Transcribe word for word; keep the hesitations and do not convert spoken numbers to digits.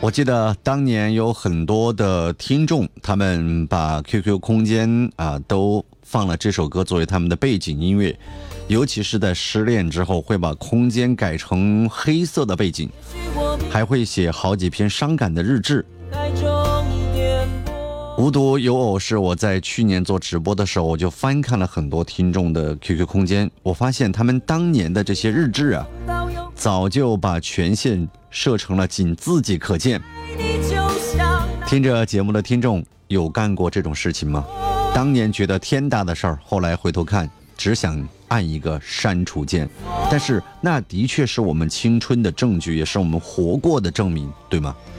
我记得当年有很多的听众，他们把 Q Q 空间啊都放了这首歌作为他们的背景音乐，尤其是在失恋之后，会把空间改成黑色的背景，还会写好几篇伤感的日志。无独有偶，是我在去年做直播的时候，我就翻看了很多听众的 Q Q 空间，我发现他们当年的这些日志啊，早就把权限设成了仅自己可见。听着节目的听众有干过这种事情吗？当年觉得天大的事儿，后来回头看只想按一个删除键，但是那的确是我们青春的证据，也是我们活过的证明，对吗？